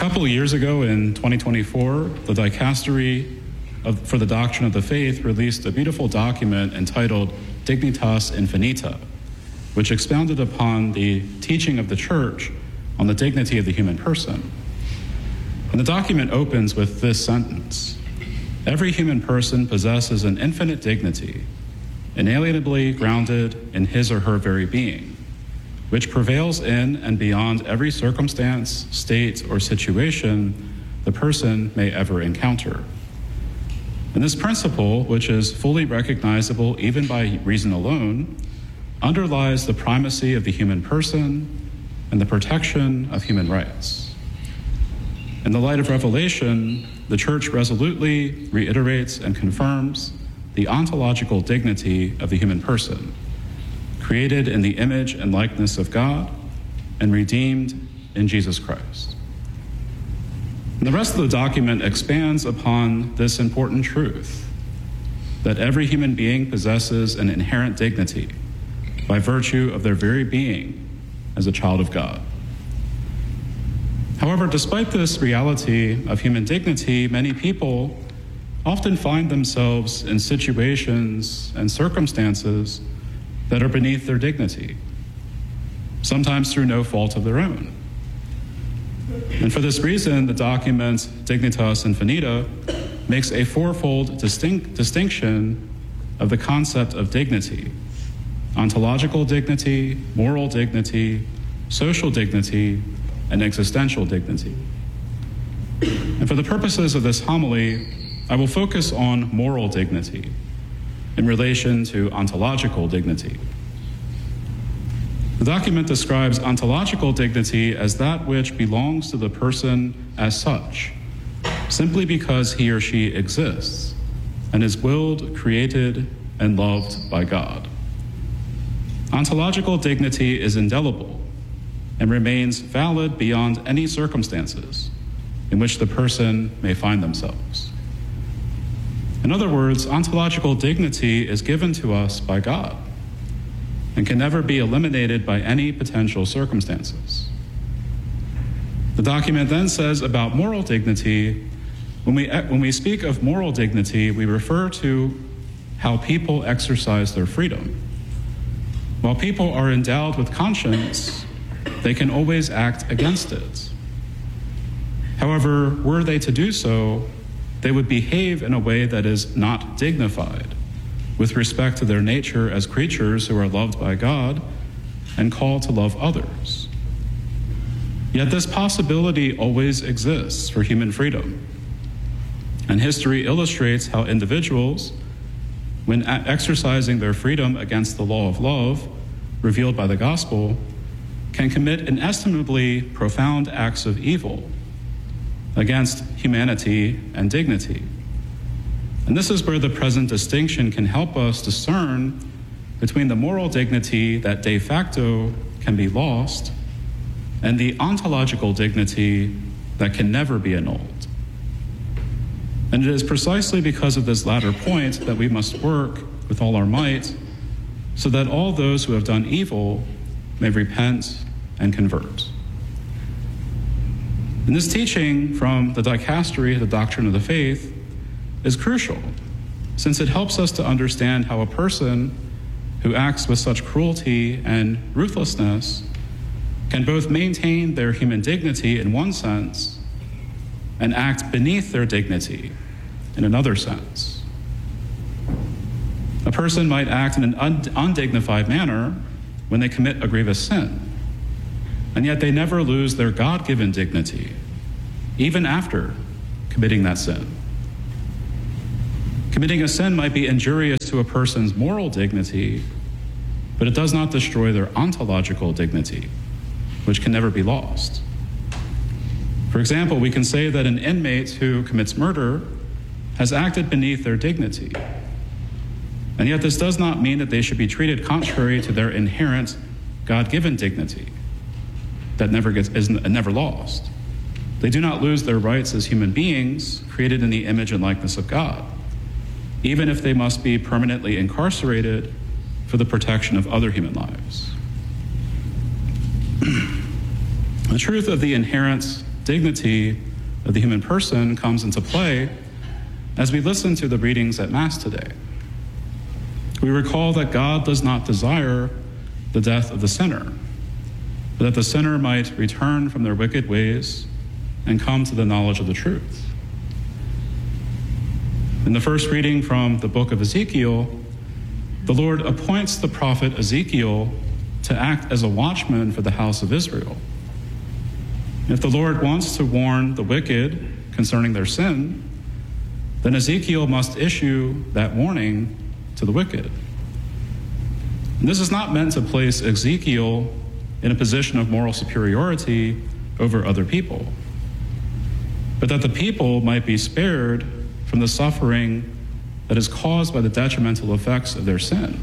couple of years ago in 2024, the Dicastery for the Doctrine of the Faith released a beautiful document entitled Dignitas Infinita, which expounded upon the teaching of the Church on the dignity of the human person. And the document opens with this sentence: "Every human person possesses an infinite dignity, inalienably grounded in his or her very being, which prevails in and beyond every circumstance, state, or situation the person may ever encounter." And this principle, which is fully recognizable even by reason alone, underlies the primacy of the human person and the protection of human rights. In the light of Revelation, the Church resolutely reiterates and confirms the ontological dignity of the human person, created in the image and likeness of God and redeemed in Jesus Christ. And the rest of the document expands upon this important truth, that every human being possesses an inherent dignity by virtue of their very being as a child of God. However, despite this reality of human dignity, many people often find themselves in situations and circumstances that are beneath their dignity, sometimes through no fault of their own. And for this reason, the document Dignitas Infinita makes a fourfold distinction of the concept of dignity: ontological dignity, moral dignity, social dignity, and existential dignity. And for the purposes of this homily, I will focus on moral dignity in relation to ontological dignity. The document describes ontological dignity as that which belongs to the person as such, simply because he or she exists and is willed, created, and loved by God. Ontological dignity is indelible and remains valid beyond any circumstances in which the person may find themselves. In other words, ontological dignity is given to us by God and can never be eliminated by any potential circumstances. The document then says about moral dignity, when we speak of moral dignity, we refer to how people exercise their freedom. While people are endowed with conscience, they can always act against it. However, were they to do so, they would behave in a way that is not dignified with respect to their nature as creatures who are loved by God and called to love others. Yet this possibility always exists for human freedom. And history illustrates how individuals, when exercising their freedom against the law of love revealed by the gospel, can commit inestimably profound acts of evil against humanity and dignity. And this is where the present distinction can help us discern between the moral dignity that de facto can be lost and the ontological dignity that can never be annulled. And it is precisely because of this latter point that we must work with all our might so that all those who have done evil may repent and convert. And this teaching from the Dicastery, the Doctrine of the Faith, is crucial, since it helps us to understand how a person who acts with such cruelty and ruthlessness can both maintain their human dignity in one sense and act beneath their dignity in another sense. A person might act in an undignified manner when they commit a grievous sin, and yet they never lose their God-given dignity, even after committing that sin. Committing a sin might be injurious to a person's moral dignity, but it does not destroy their ontological dignity, which can never be lost. For example, we can say that an inmate who commits murder has acted beneath their dignity, and yet this does not mean that they should be treated contrary to their inherent God-given dignity that is never lost. They do not lose their rights as human beings created in the image and likeness of God, even if they must be permanently incarcerated for the protection of other human lives. The truth of the inherent dignity of the human person comes into play as we listen to the readings at Mass today. We recall that God does not desire the death of the sinner, but that the sinner might return from their wicked ways and come to the knowledge of the truth. In the first reading from the book of Ezekiel, the Lord appoints the prophet Ezekiel to act as a watchman for the house of Israel. If the Lord wants to warn the wicked concerning their sin, then Ezekiel must issue that warning to the wicked. And this is not meant to place Ezekiel in a position of moral superiority over other people, but that the people might be spared from the suffering that is caused by the detrimental effects of their sin.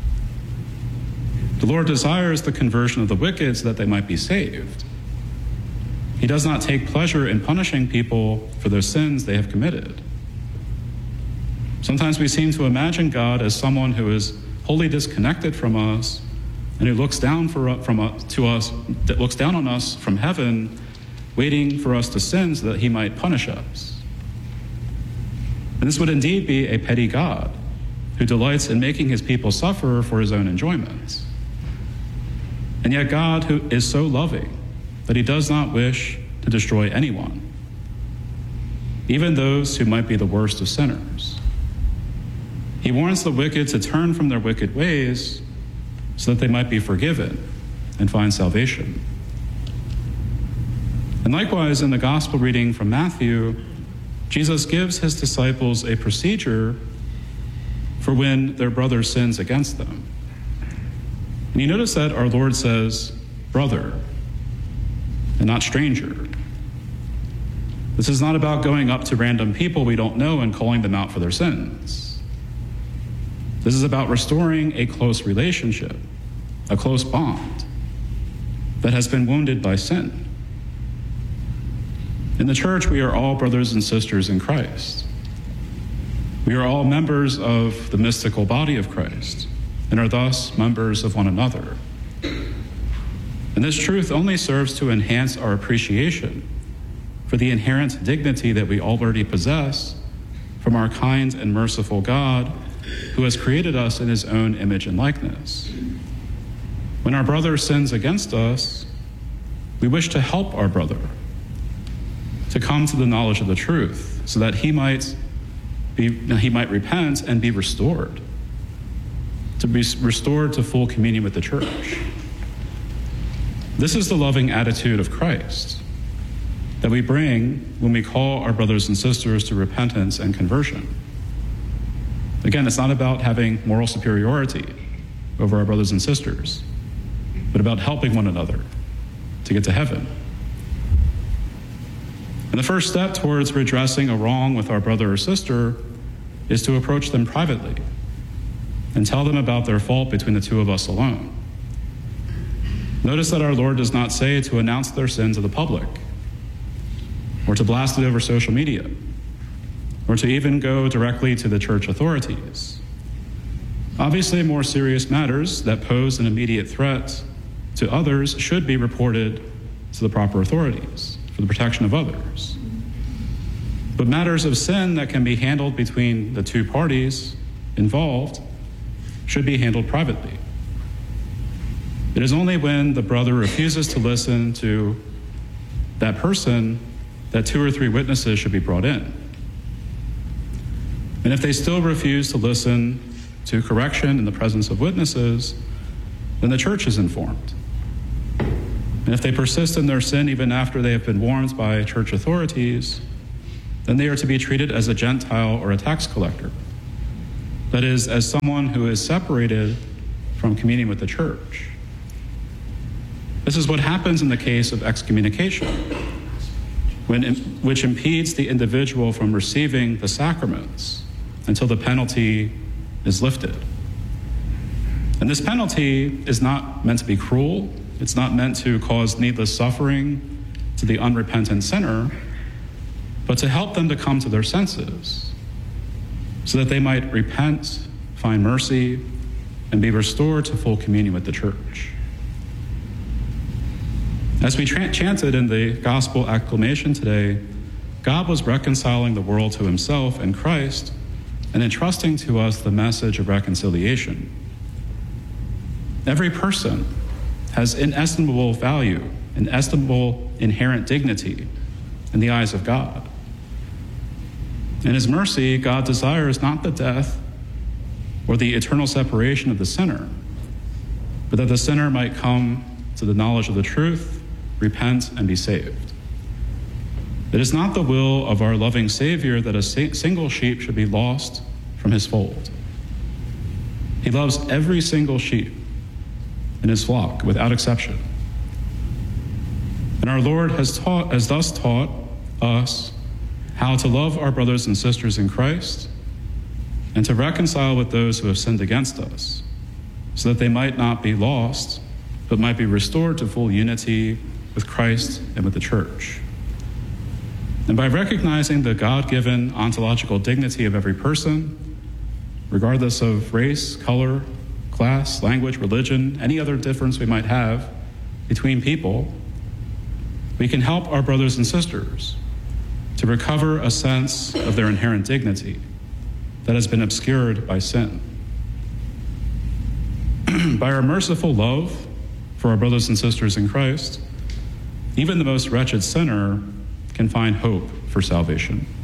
The Lord desires the conversion of the wicked so that they might be saved. He does not take pleasure in punishing people for their sins they have committed. Sometimes we seem to imagine God as someone who is wholly disconnected from us and who looks down looks down on us from heaven, waiting for us to sin so that he might punish us. And this would indeed be a petty God who delights in making his people suffer for his own enjoyment. And yet God, who is so loving that he does not wish to destroy anyone, even those who might be the worst of sinners. He warns the wicked to turn from their wicked ways so that they might be forgiven and find salvation. And likewise, in the gospel reading from Matthew, Jesus gives his disciples a procedure for when their brother sins against them. And you notice that our Lord says, brother, and not stranger. This is not about going up to random people we don't know and calling them out for their sins. This is about restoring a close relationship, a close bond that has been wounded by sin. In the church, we are all brothers and sisters in Christ. We are all members of the mystical body of Christ and are thus members of one another. And this truth only serves to enhance our appreciation for the inherent dignity that we already possess from our kind and merciful God, who has created us in his own image and likeness. When our brother sins against us, we wish to help our brother to come to the knowledge of the truth so that he might repent and be restored, to be restored to full communion with the church. This is the loving attitude of Christ that we bring when we call our brothers and sisters to repentance and conversion. Again, it's not about having moral superiority over our brothers and sisters, but about helping one another to get to heaven. And the first step towards redressing a wrong with our brother or sister is to approach them privately and tell them about their fault between the two of us alone. Notice that our Lord does not say to announce their sin to the public, or to blast it over social media, or to even go directly to the church authorities. Obviously, more serious matters that pose an immediate threat to others should be reported to the proper authorities for the protection of others. But matters of sin that can be handled between the two parties involved should be handled privately. It is only when the brother refuses to listen to that person that 2 or 3 witnesses should be brought in. And if they still refuse to listen to correction in the presence of witnesses, then the church is informed. And if they persist in their sin even after they have been warned by church authorities, then they are to be treated as a Gentile or a tax collector. That is, as someone who is separated from communion with the church. This is what happens in the case of excommunication, which impedes the individual from receiving the sacraments until the penalty is lifted. And this penalty is not meant to be cruel. It's not meant to cause needless suffering to the unrepentant sinner, but to help them to come to their senses so that they might repent, find mercy, and be restored to full communion with the church. As we chanted in the gospel acclamation today, God was reconciling the world to himself in Christ and entrusting to us the message of reconciliation. Every person has inestimable value, inestimable inherent dignity in the eyes of God. In his mercy, God desires not the death or the eternal separation of the sinner, but that the sinner might come to the knowledge of the truth, repent, and be saved. It is not the will of our loving Savior that a single sheep should be lost from his fold. He loves every single sheep in his flock without exception. And our Lord has thus taught us how to love our brothers and sisters in Christ and to reconcile with those who have sinned against us, so that they might not be lost, but might be restored to full unity with Christ and with the church. And by recognizing the God-given ontological dignity of every person, regardless of race, color, class, language, religion, any other difference we might have between people, we can help our brothers and sisters to recover a sense of their inherent dignity that has been obscured by sin. By our merciful love for our brothers and sisters in Christ, even the most wretched sinner can find hope for salvation.